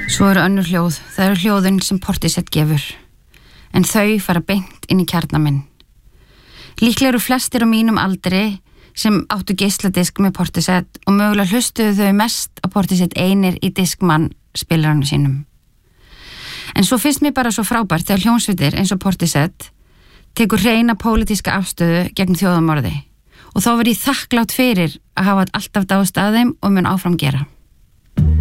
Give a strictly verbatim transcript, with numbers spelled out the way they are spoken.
Svo eru önnur hljóð, það eru hljóðin sem Portishead gefur, en þau fara beint inn í kjarna minn. Líklega eru flestir á mínum aldri sem áttu geisladisk með Portishead og mögulega hlustuðu þau mest á Portishead einir í diskmann spilaranum sínum. En svo finnst mér bara svo frábært þegar hljómsveitir eins og Portishead tekur hreina pólitíska afstöðu gegn þjóðamorði og þá verð ég þakklátt fyrir að hafa alltaf dáðst að þeim og mun áfram gera.